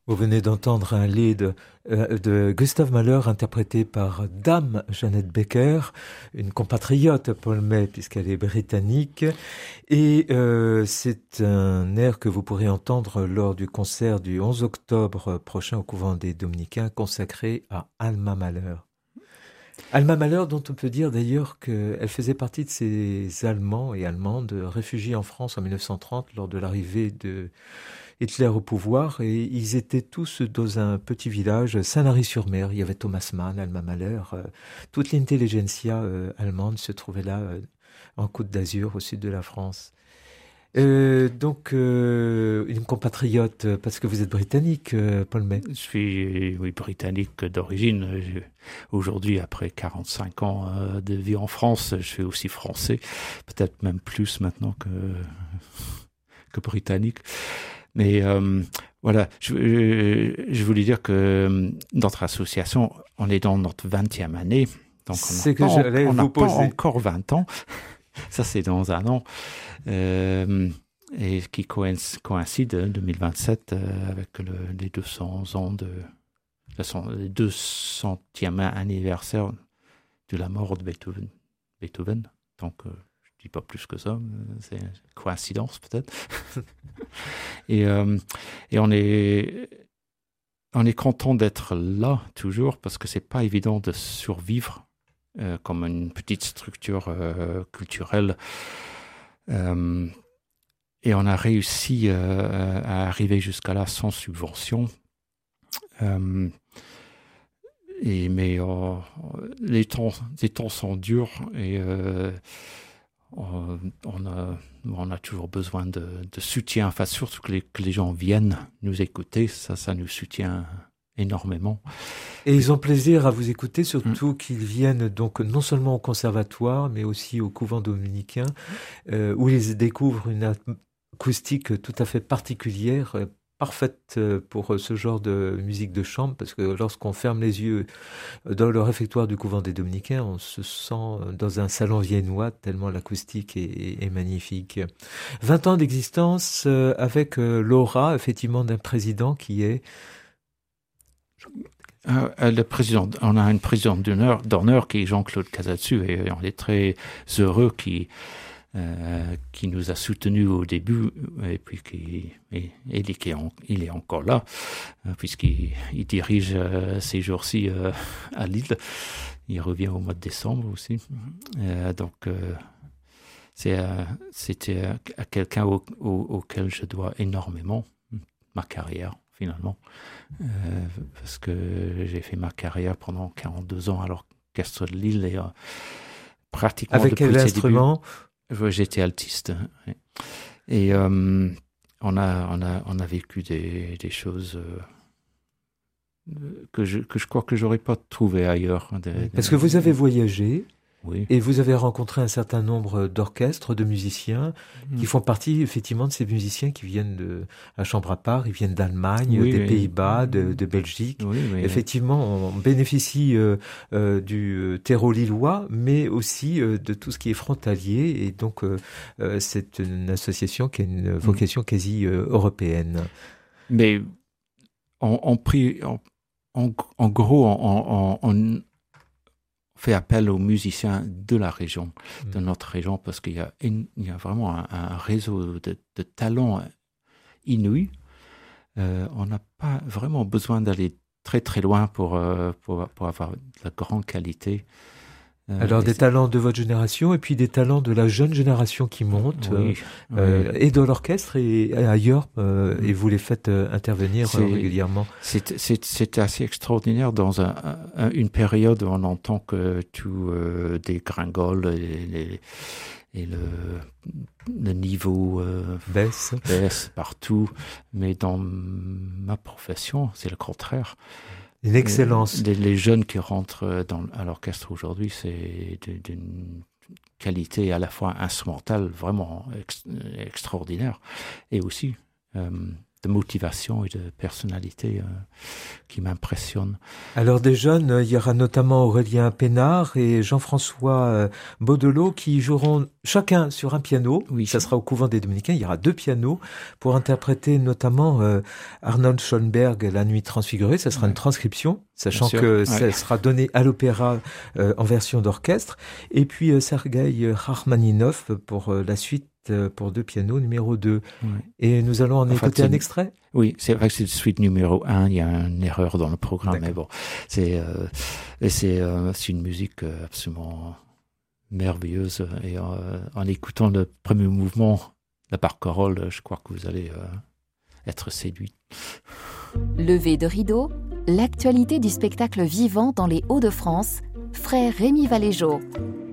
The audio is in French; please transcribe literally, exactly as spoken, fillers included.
Vous venez d'entendre un lied euh, de Gustav Mahler interprété par Dame Jeannette Becker, une compatriote Paul May puisqu'elle est britannique. Et euh, c'est un air que vous pourrez entendre lors du concert du onze octobre prochain au couvent des Dominicains consacré à Alma Mahler. Alma Mahler, dont on peut dire d'ailleurs qu'elle faisait partie de ces Allemands et Allemandes réfugiés en France en mille neuf cent trente lors de l'arrivée de Hitler au pouvoir, et ils étaient tous dans un petit village, Saint-Lary-sur-Mer. Il y avait Thomas Mann, Alma Mahler, euh, toute l'intelligentsia euh, allemande se trouvait là, euh, en Côte d'Azur, au sud de la France. Euh, donc, euh, une compatriote, parce que vous êtes britannique, euh, Paul May. Je suis, oui, britannique d'origine. Je, aujourd'hui, après quarante-cinq ans euh, de vie en France, je suis aussi français, peut-être même plus maintenant que, que britannique. Mais euh, voilà, je, je, je voulais dire que notre association, on est dans notre vingtième année, donc on n'a pas, pas encore vingt ans, ça c'est dans un an, euh, et qui coïncide, coïncide deux mille vingt-sept euh, avec le, les deux cents ans de, le deux centième anniversaire de la mort de Beethoven. Beethoven. Donc, euh, je dis pas plus que ça, c'est une coïncidence peut-être. et, euh, et on est, on est content d'être là toujours parce que c'est pas évident de survivre euh, comme une petite structure euh, culturelle. Euh, et on a réussi euh, à arriver jusqu'à là sans subvention. Euh, et, mais euh, les, temps, les temps sont durs et euh, on, on, a, on a toujours besoin de, de soutien. Enfin, surtout que les, que les gens viennent nous écouter, ça, ça nous soutient énormément. Et ils ont plaisir à vous écouter, surtout mmh. qu'ils viennent donc non seulement au conservatoire, mais aussi au couvent dominicain, euh, où ils découvrent une acoustique tout à fait particulière, parfaite pour ce genre de musique de chambre, parce que lorsqu'on ferme les yeux dans le réfectoire du couvent des Dominicains, on se sent dans un salon viennois, tellement l'acoustique est, est magnifique. vingt ans d'existence avec l'aura, effectivement, d'un président qui est... Euh, le président, on a une présidente d'honneur, d'honneur qui est Jean-Claude Casadesus, et on est très heureux qui euh, qui nous a soutenus au début et puis qui et, et qui est en, il est encore là puisqu'il il dirige euh, ces jours-ci euh, à Lille. Il revient au mois de décembre aussi. Euh, donc euh, c'est euh, c'était à quelqu'un au, au, auquel je dois énormément ma carrière. Finalement, euh, parce que j'ai fait ma carrière pendant quarante-deux ans à l'orchestre de Lille et euh, pratiquement avec depuis quel instrument débuts, j'étais altiste. Oui. Et euh, on a on a on a vécu des des choses euh, que je que je crois que j'aurais pas trouvé ailleurs. Des, parce des, que vous avez voyagé. Oui. Et vous avez rencontré un certain nombre d'orchestres, de musiciens, mmh. qui font partie effectivement de ces musiciens qui viennent de la chambre à part, ils viennent d'Allemagne, oui, des oui. Pays-Bas, de, de Belgique. Oui, oui, effectivement, on bénéficie euh, euh, du terreau lillois, mais aussi euh, de tout ce qui est frontalier. Et donc, euh, euh, c'est une association qui a une vocation mmh. quasi euh, européenne. Mais on, on prie, en, en, en gros, on, on, on fait appel aux musiciens de la région, mmh. de notre région, parce qu'il y a, il y a vraiment un, un réseau de, de talents inouïs. Euh, on n'a pas vraiment besoin d'aller très très loin pour, euh, pour, pour avoir de la grande qualité. Euh, Alors des c'est... talents de votre génération et puis des talents de la jeune génération qui monte, oui, euh, oui. et dans l'orchestre et ailleurs, euh, et vous les faites euh, intervenir c'est, euh, régulièrement. C'est, c'est, c'est assez extraordinaire dans un, un, une période où on entend que tout euh, dégringole et, les, et le, le niveau euh, baisse. baisse partout, mais dans ma profession, c'est le contraire. Une excellence. Les, les jeunes qui rentrent dans, à l'orchestre aujourd'hui, c'est d'une qualité à la fois instrumentale vraiment ex, extraordinaire et aussi euh, de motivation et de personnalité euh, qui m'impressionne. Alors des jeunes, il y aura notamment Aurélien Pénard et Jean-François Baudelot qui joueront chacun sur un piano. Oui. Ça sera au couvent des Dominicains. Il y aura deux pianos pour interpréter notamment euh, Arnold Schoenberg, La Nuit transfigurée. Ça sera ouais. une transcription, sachant que ouais. ça sera donné à l'opéra euh, en version d'orchestre. Et puis euh, Sergueï Rachmaninov pour euh, la suite euh, pour deux pianos numéro deux. Ouais. Et nous allons en écouter un extrait. Oui, c'est vrai que c'est suite numéro un. Il y a une erreur dans le programme, D'accord. mais bon, c'est euh, et c'est euh, c'est une musique absolument merveilleuse. Et euh, en écoutant le premier mouvement, la barcarolle, je crois que vous allez euh, être séduit. Levé de rideau, l'actualité du spectacle vivant dans les Hauts-de-France, frère Rémi Valéjo.